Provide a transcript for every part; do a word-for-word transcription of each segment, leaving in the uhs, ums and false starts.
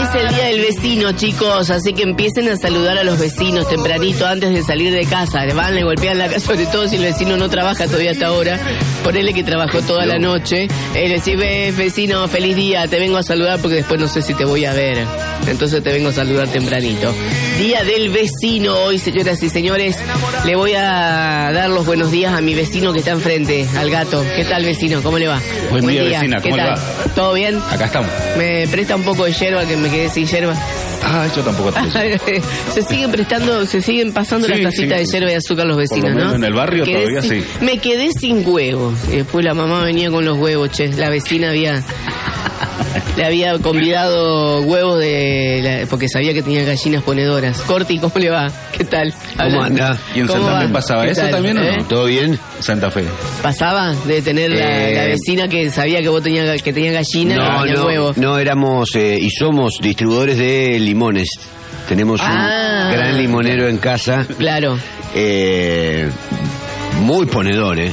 es el día del vecino, chicos, así que empiecen a saludar a los vecinos tempranito antes de salir de casa. Le van, le golpean la casa, sobre todo si el vecino no trabaja todavía hasta ahora. Ponele que trabajó toda la noche. Eh, le decís, ve, vecino, feliz día, te vengo a saludar porque después no sé si te voy a ver. Entonces te vengo a saludar tempranito. Día del vecino hoy, señoras y señores. Le voy a dar los buenos días a mi vecino que está enfrente, al gato. ¿Qué tal, vecino? ¿Cómo le va? Buen, Buen día, día, vecina. ¿Cómo ¿Qué tal? le va? ¿Todo bien? Acá estamos. ¿Me presta un poco de yerba que me quedé sin yerba? Ah, yo tampoco tengo. Se siguen prestando, se siguen pasando sí, las tacitas sí, de yerba y azúcar los vecinos, ¿no? En el barrio todavía sin, sí. Me quedé sin huevos. Y después la mamá venía con los huevos, che. La vecina había... Le había convidado huevos de... La, porque sabía que tenía gallinas ponedoras. Corti, ¿cómo le va? ¿Qué tal? ¿Cómo anda? ¿Y en Santa Fe pasaba eso tal? también ¿Eh? o no? ¿Todo bien? Santa Fe. ¿Pasaba de tener eh... la, la vecina que sabía que vos tenías que tenía gallina no, y no, huevos? No, éramos eh, y somos distribuidores de limones. Tenemos ah, un gran limonero en casa. Claro. Eh, muy ponedor, ¿eh?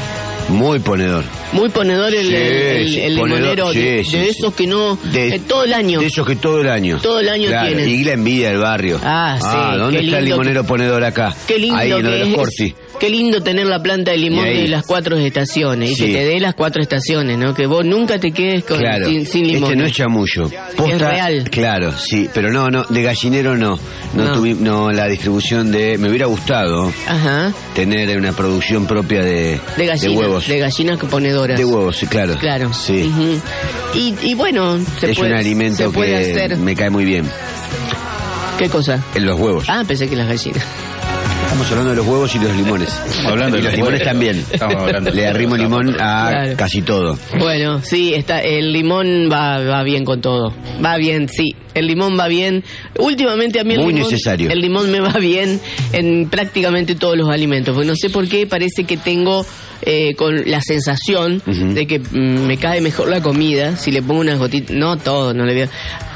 Muy ponedor. Muy ponedor el, sí, el, el, el ponedor, limonero sí, de, sí, de sí. esos que no... De, eh, todo el año. De esos que todo el año. Todo el año claro, tienen. Y la envidia del barrio. Ah, sí. Ah, ¿dónde está el limonero que, ponedor acá? Qué lindo ahí, que no, de los es. Corti. Qué lindo tener la planta de limón de las cuatro estaciones. Y sí. que te dé las cuatro estaciones, ¿no? Que vos nunca te quedes con, claro. sin, sin limón. Este no es chamullo. Posta, es real. Claro, sí. Pero no, no, de gallinero no. No, no. Tuvi, no la distribución de... Me hubiera gustado Ajá. tener una producción propia de, de, gallinas, de huevos. De gallinas ponedoras. De huevos, sí, claro. Claro. Sí. Uh-huh. y, y bueno, se es puede, un alimento se puede que hacer. Me cae muy bien. ¿Qué cosa? En los huevos. Ah, pensé que las gallinas. Estamos hablando de los huevos y los limones. Hablando y de los los limones también. Le arrimo limón a claro. casi todo. Bueno, sí, está, el limón va, va bien con todo. Va bien, sí. El limón va bien. Últimamente a mí el Muy limón, necesario. el limón me va bien en prácticamente todos los alimentos. Porque no sé por qué parece que tengo eh, con la sensación uh-huh. de que mm, me cae mejor la comida si le pongo unas gotitas. No todo, no le veo.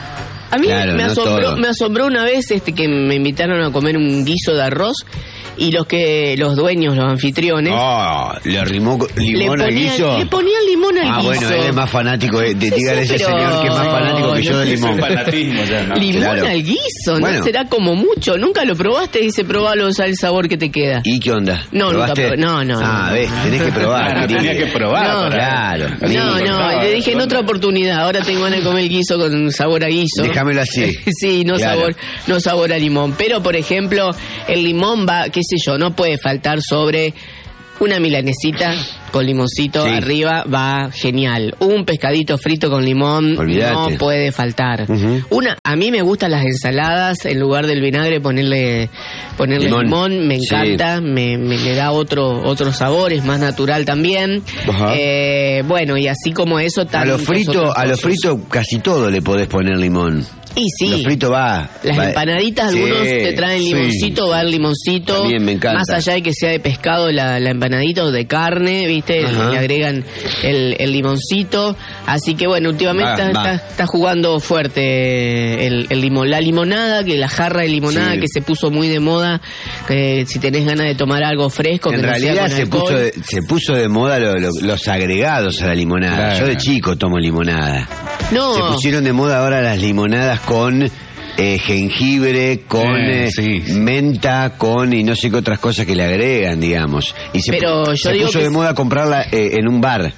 A mí claro, me, no asombró, todo. me asombró una vez este que me invitaron a comer un guiso de arroz y los que los dueños, los anfitriones... Oh, le arrimó limón le ponían, al guiso. Le ponían limón al ah, guiso. Ah, bueno, él es más fanático. Eh, de, sí, dígale a ese pero... señor que es más fanático que yo del limón. Fanatismo ya, ¿no? Limón claro. al guiso, bueno. no será como mucho. Nunca lo probaste y dice probalo, sabe el sabor que te queda. ¿Y qué onda? No, ¿Probaste? nunca probé. No, no. Ah, no. ves, tenés que probar. Claro, tenía que probar. No, para... claro. No, no, le dije en otra oportunidad. Ahora tengo ganas de comer el guiso con sabor a guiso. Déjamelo así. Sí, no claro. sabor, no sabor a limón. Pero, por ejemplo, el limón va, qué sé yo, no puede faltar sobre una milanesita con limoncito sí. arriba, va genial. Un pescadito frito con limón Olvídate. No puede faltar. Uh-huh. Una, a mí me gustan las ensaladas, en lugar del vinagre ponerle ponerle limón, limón me encanta, sí. me, me le da otro otro sabor, es más natural también. Uh-huh. Eh, bueno, y así como eso a lo frito, a lo frito casi todo le podés poner limón. Y sí. Lo frito va. Las va, empanaditas, sí, algunos te traen limoncito, sí. va el limoncito. También me encanta. Más allá de que sea de pescado la, la empanadita o de carne, ¿viste? Ajá. Le agregan el, el limoncito. Así que bueno, últimamente va, está, va. Está, está jugando fuerte el, el limón. La limonada, que la jarra de limonada sí. que se puso muy de moda. Que si tenés ganas de tomar algo fresco. En que realidad no sea se, puso de, se puso de moda lo, lo, los agregados a la limonada. Claro. Yo de chico tomo limonada. No. Se pusieron de moda ahora las limonadas con eh, jengibre, con eh, sí. eh, menta, con y no sé qué otras cosas que le agregan, digamos. Y se, Pero yo se digo puso que de moda comprarla eh, en un bar.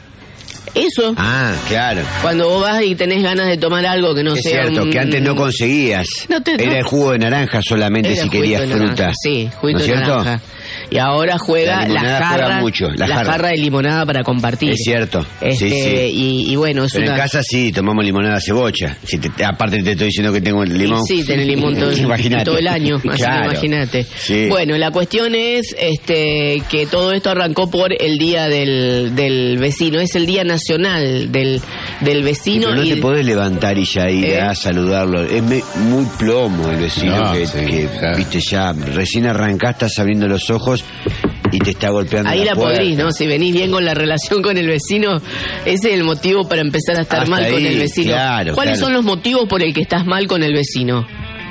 Eso. Ah, claro. Cuando vos vas y tenés ganas de tomar algo que no es sea... Es cierto, un... que antes no conseguías. No te, Era no. el jugo de naranja solamente Era si querías fruta. Sí, juguito ¿no es de cierto? naranja. Y ahora juega la, la jarra, juega mucho, la, la jarra. jarra de limonada para compartir. Es cierto. Este, sí, sí. Y, y bueno, es Pero una... en casa sí, tomamos limonada cebolla. Si te, aparte te estoy diciendo que tengo el limón. Sí, sí tenés limón todo, todo el año, así claro. que imagínate. Sí. Bueno, la cuestión es este que todo esto arrancó por el día del, del vecino. Es el día nacional del, del vecino. Pero no y te podés levantar y ya ir ¿Eh? a saludarlo. Es me, muy plomo el vecino no, que, sí, que claro. viste, ya recién arrancaste, estás abriendo los ojos y te está golpeando ahí la, la podrís, ¿no? Si venís bien con la relación con el vecino, ese es el motivo para empezar a estar Hasta mal ahí, con el vecino. Claro, ¿Cuáles claro. son los motivos por el que estás mal con el vecino?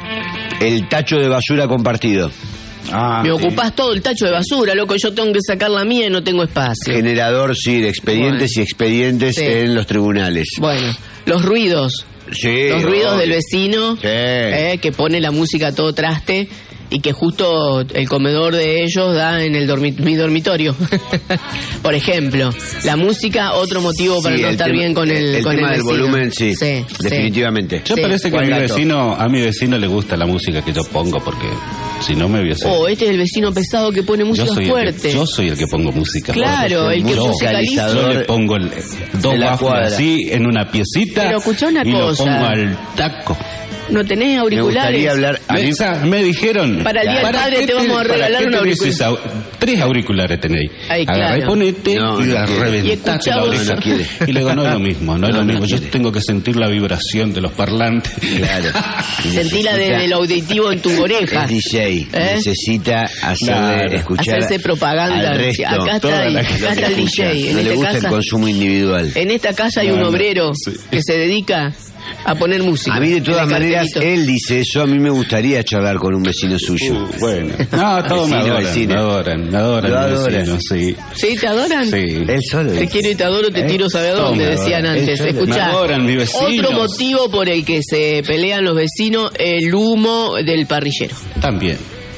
El tacho de basura compartido. Ah, me sí. ocupás todo el tacho de basura, loco, yo tengo que sacar la mía y no tengo espacio. Generador, sí, de expedientes bueno. y expedientes sí. en los tribunales. Bueno, los ruidos. Sí, los ruidos obvio. del vecino, Sí. eh, que pone la música a todo traste y que justo el comedor de ellos da en el dormi- mi dormitorio. Por ejemplo, la música, otro motivo para Sí, no el estar tema- bien con el, el con tema el del vecino. volumen, sí, sí definitivamente. Yo Sí. parece que a mi ¿Cuál gato? vecino, a mi vecino le gusta la música que yo pongo, porque si no me hubiese... Oh, este es el vecino pesado que pone yo música soy fuerte. El que, yo soy el que pongo música Claro, fuerte. el que yo, musicaliza. yo le pongo el, dos de la waffles cuadra. así en una piecita Pero escuchá una y cosa. lo pongo al taco. ¿No tenés Me auriculares? gustaría hablar... a Me, mí- sa- me dijeron... Para el Día del ¿para Padre qué te vamos a para regalar qué un tenés auricular? esa- tres auriculares tenéis. Ay, Agarrá claro. y ponete No, y no la quiere. reventaste Y escuchá la vos. oreja. No, no quiere. Y le digo, no es lo mismo, no es No, lo no mismo. Yo quiere. tengo que sentir la vibración de los parlantes. Claro. Y Sentila necesita- desde el auditivo en tu oreja. Es D J, ¿Eh? necesita hacerle Claro. escuchar Hacerse propaganda. al resto. Acá está, toda el, la acá gente está el D Escucha, J. En no le esta gusta el casa, consumo individual. en esta casa hay No, un no. obrero Sí. que se dedica a poner música. A mí de en todas el maneras, cartelito. él dice eso, a mí me gustaría charlar con un vecino suyo. Uh, bueno. No, todos me Vecino, adoran, vecino. me adoran, me adoran. Lo mis adoran. vecinos, sí. ¿Sí? ¿Te adoran? Sí. Él solo Te dice. quiero y te adoro, te ¿Eh? tiro, ¿sabe a Todos dónde? me Decían adoran. antes. Eso es lo- Escuchá. Me adoran mis vecinos. Otro motivo por el que se pelean los vecinos, el humo del parrillero. También.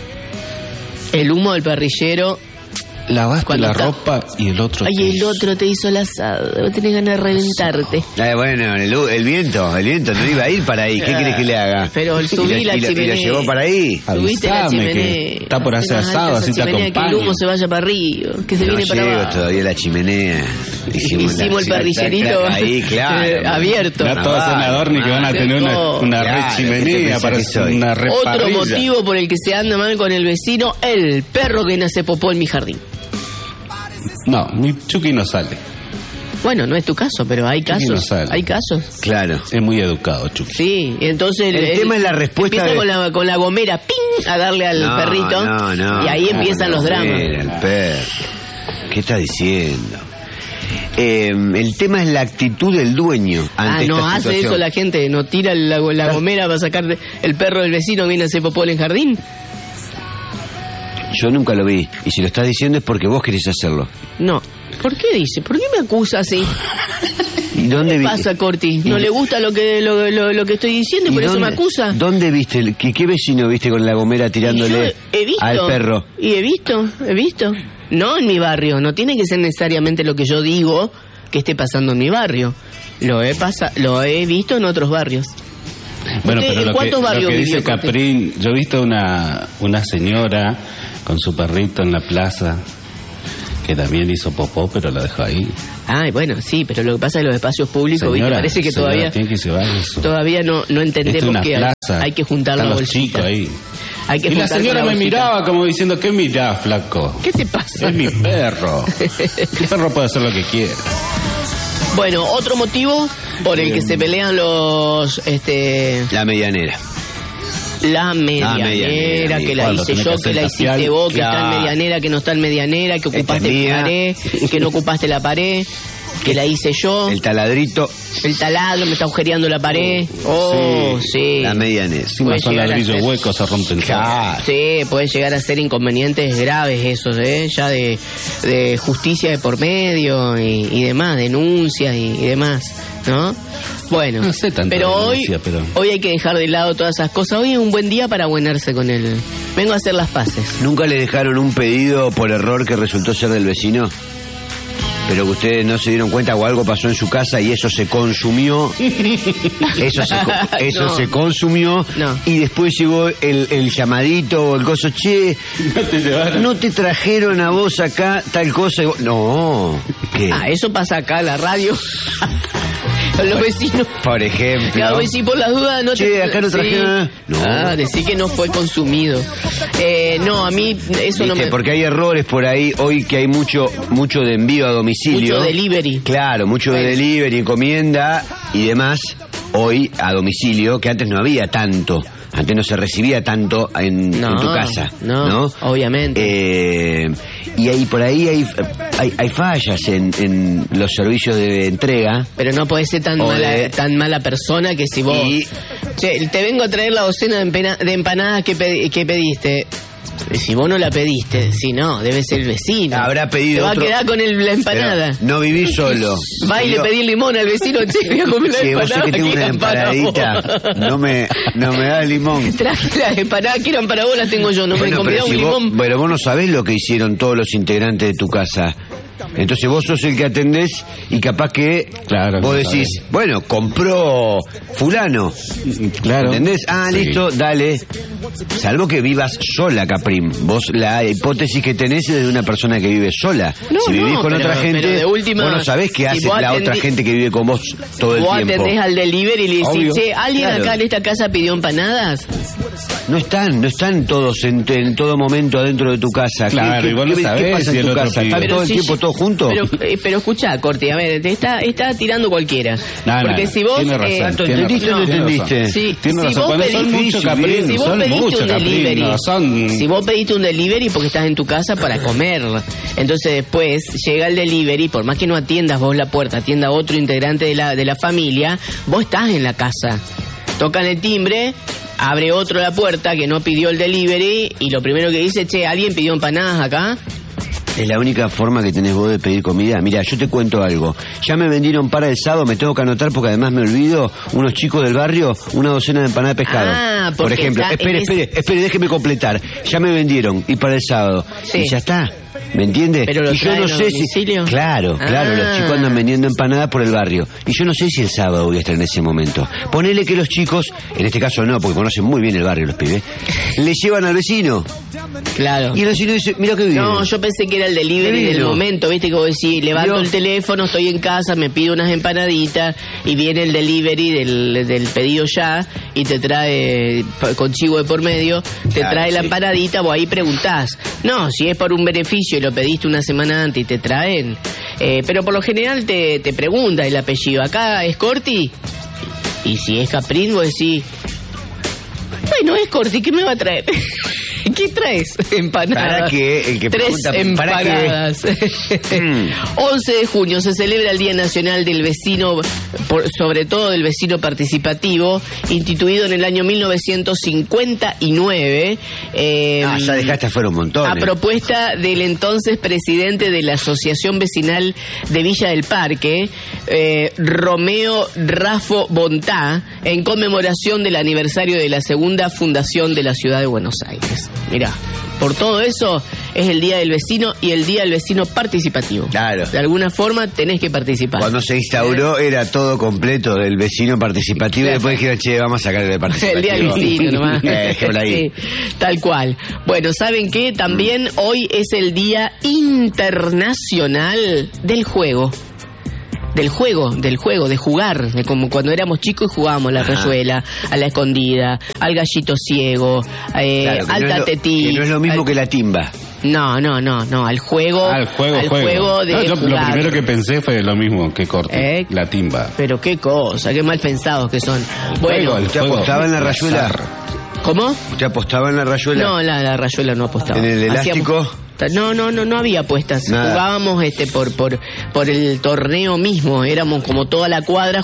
El humo del parrillero. Lavaste Cuando la está- ropa y el otro... Ay, te el hizo. otro te hizo el asado. Vos tenés ganas de reventarte. Ah, bueno, el, el viento, el viento no iba a ir para ahí. ¿Qué Ah, querés que le haga? pero el subí ¿Y la y lo- y lo chimenea. llevó para ahí? Subiste la Avisame chimenea. que está por hacer Hacé más asado, alta así esa te chimenea, que el acompaño. humo se vaya para arriba, que se No viene para llego abajo. todavía la chimenea. Hicimos la- el parrillerito ahí, claro. eh, abierto. Ya todos Ah, senador ni que van a ah, tener una, una claro, red ¿qué te chimenea pensás para que hacer soy? una red Otro parrilla. motivo por el que se anda mal con el vecino, el perro que nace popó en mi jardín. No, mi Chucky no sale. Bueno, no es tu caso, pero hay Chucky no casos. sale. Hay casos. Claro. Es muy educado, Chucky. Sí, y entonces El tema es la respuesta empieza de- con la con la gomera, ping, a darle al No, perrito no, no. y ahí No, empiezan no, los dramas. mira, el perro. ¿Qué está diciendo? Eh, el tema es la actitud del dueño Ah, ante no esta hace situación. eso la gente, no tira la, la gomera para sacar de- el perro del vecino, viene a hacer popó en el jardín. Yo nunca lo vi. Y si lo estás diciendo es porque vos querés hacerlo. No. ¿Por qué dice? ¿Por qué me acusa así? ¿Y dónde ¿Qué vi- pasa, Corti? ¿No y- le gusta lo que lo, lo- lo que estoy diciendo y ¿Y por eso me dónde- acusa? ¿Dónde viste? el- qué, qué vecino viste con la gomera Y yo tirándole he visto, al perro? Y he visto, he visto. No en mi barrio, no tiene que ser necesariamente lo que yo digo que esté pasando en mi barrio. Lo he pasa, lo he visto en otros barrios. Bueno, ¿Usted pero en lo que, cuántos lo barrios que dice vivió, Corti? Caprín, yo he visto una, una señora con su perrito en la plaza que también hizo popó, pero la dejó ahí. Ay, bueno, sí, pero lo que pasa es que los espacios públicos, ¿viste? Señora, Parece que señora, todavía tiene que llevar eso. todavía no, no Esto es entendemos una que hay, plaza. hay que juntar la Están los bolsita. chicos ahí. Hay que Y la juntar señora la me bolsita. miraba como diciendo, ¿qué mirá, flaco? ¿Qué te pasa? Es mi perro. El perro puede hacer lo que quiera. Bueno, otro motivo por el que se pelean los este La medianera. la medianera, medianera, que la cuando hice tenés yo, que que hacer la el hiciste tapial, vos, que está claro. en medianera, que no está en medianera, que Esta ocupaste es la mía. pared, que no ocupaste la pared, que la hice yo, El taladrito, el taladro me está agujereando la pared. Oh, sí. la medianera. Encima Puede son llegar a ladrillos ser- huecos, se rompen todos. Claro. Sí, pueden llegar a ser inconvenientes graves esos, ¿eh? Ya de, de justicia de por medio y, y demás, denuncias y, y demás, ¿no? Bueno, No sé tanto pero, de hoy, denuncia, pero- hoy hay que dejar de lado todas esas cosas. Hoy es un buen día para abuenarse con él. Vengo a hacer las paces. ¿Nunca le dejaron un pedido por error que resultó ser del vecino? Pero que ustedes no se dieron cuenta o algo pasó en su casa y eso se consumió. Eso se, co- eso No. se consumió. No. Y después llegó el, el llamadito o el coso, che, No te llevaron. no te trajeron a vos acá tal cosa. Y vos- no. ¿Qué? Ah, eso pasa acá en la radio. Con los vecinos. Por ejemplo. Claro, y si por las dudas no te... Che, acá no trajeron- No. Ah, decir que no fue consumido. Eh, no, a mí eso no ¿Viste? me... Porque hay errores por ahí, hoy que hay mucho mucho de envío a domicilio. Mucho delivery. Claro, mucho de Bueno. delivery, encomienda y demás, hoy a domicilio, que antes no había tanto. Antes no se recibía tanto en, No, en tu casa, no, ¿no? obviamente. Eh, y ahí por ahí hay, hay, hay fallas en, en los servicios de entrega. Pero no podés ser tan O mala, de- tan mala persona que si vos... Y- Che, te vengo a traer la docena de, empena- de empanadas que, pedi- que pediste. Si vos no la pediste, si no, debe ser el vecino. Habrá pedido Te va otro... a quedar con el, la empanada. Pero no viví solo. Va y Si le yo... pedí limón al vecino, che, voy a comer la Si vos empanada. sé que tengo una eran para empanadita, vos. no me, no me da limón. Traje las empanadas que eran para vos, las tengo yo, no Bueno, me pero compré si un vos, limón. pero vos no sabés lo que hicieron todos los integrantes de tu casa. Entonces vos sos el que atendés y capaz que Claro, vos no decís, sabés. bueno, compró fulano. Claro. ¿Entendés? Ah, Sí. listo, dale. Salvo que vivas sola, Caprim. Vos, la hipótesis que tenés es de una persona que vive sola. No, si vivís no, con pero- otra gente, pero de última, vos no sabés qué si hace vos la atendí- otra gente que vive con vos todo el Vos tiempo. atendés al delivery y le decís, Obvio. che, ¿alguien Claro. acá en esta casa pidió empanadas? No están, no están todos en, en todo momento adentro de tu casa. ¿Qué- Claro, qué, y vos qué- no qué sabés pasa si en el tu otro casa? pibe. ¿Están Pero todo el si tiempo yo- todos juntos? Pero, eh, pero escuchá, Corti, a ver, te está, está tirando cualquiera. No, no, Porque no, si vos... tiene razón, eh, ¿Tanto tiene entendiste o no razón, tiene entendiste? razón. Sí, Tiene si razón, vos cuando pedís- son muchos si caprín, Si vos son pediste muchos un caprín, delivery, no son... si vos pediste un delivery porque estás en tu casa para comer, entonces después llega el delivery, por más que no atiendas vos la puerta, atienda otro integrante de la, de la familia, vos estás en la casa. Tocan el timbre, abre otro la puerta que no pidió el delivery y lo primero que dice, che, ¿alguien pidió empanadas acá? Es la única forma que tenés vos de pedir comida. Mira, yo te cuento algo. Ya me vendieron para el sábado, me tengo que anotar porque además me olvido, unos chicos del barrio, una docena de empanadas de pescado. Ah, por porque ejemplo. está- Espere, es- espere, espere, déjeme completar. Ya me vendieron, y para el sábado. Sí. Y ya está. ¿Me entiende? ¿Pero lo y yo no traen a sé si... domicilio? Claro, claro, Ah. los chicos andan vendiendo empanadas por el barrio. Y yo no sé si el sábado voy a estar en ese momento. Ponele que los chicos, en este caso no, porque conocen muy bien el barrio los pibes, le llevan al vecino. Claro. Y el vecino dice, mira qué bien. No, yo pensé que era el delivery Divino. del momento, viste que vos decís, levanto Yo- el teléfono, estoy en casa, me pido unas empanaditas y viene el delivery del, del pedido ya y te trae, pa- con chivo de por medio, te Claro, trae la sí. empanadita, vos ahí preguntás. No, si es por un beneficio y lo pediste una semana antes y te traen, eh, pero por lo general te, te pregunta el apellido, ¿acá es Corti? Y si es Caprín, vos decís, bueno, es Corti, ¿qué me va a traer? ¿Qué traes? Empanadas. ¿Para qué? El que Tres pregunta, ¿para qué? empanadas. Mm. once de junio se celebra el Día Nacional del Vecino, por- sobre todo del vecino participativo, instituido en el año mil novecientos cincuenta y nueve. eh, Ah, ya dejaste afuera un montón. a propuesta del entonces presidente de la Asociación Vecinal de Villa del Parque, eh, Romeo Raffo Bontá, en conmemoración del aniversario de la segunda fundación de la ciudad de Buenos Aires. Mirá, por todo eso es el Día del Vecino y el Día del Vecino participativo. Claro. De alguna forma tenés que participar. Cuando se instauró era todo completo del vecino participativo y Claro. después dijeron, che, vamos a sacar el participativo. El día del vecino nomás. Eh, dejémoslo ahí. Sí, tal cual. Bueno, ¿saben qué? También hoy es el Día Internacional del Juego. Del juego, del juego, de jugar, de como cuando éramos chicos y jugábamos a la Ajá. rayuela, a la escondida, al gallito ciego, eh, Claro, que al no es lo- tatetí. que no es lo mismo al- que la timba. No, no, no, no, al juego, Ah, el juego, al juego. juego de No, yo lo jugar. primero que pensé fue lo mismo que Corti, Eh. la timba. Pero qué cosa, qué mal pensados que son. El Bueno, juego, el ¿Usted juego. apostaba en la rayuela? Azar. ¿cómo? ¿Usted apostaba en la rayuela? No, la, la rayuela no apostaba. ¿En el elástico? Hacíamos- No, no, no, no había apuestas. Nada. Jugábamos este por por por el torneo mismo, éramos como toda la cuadra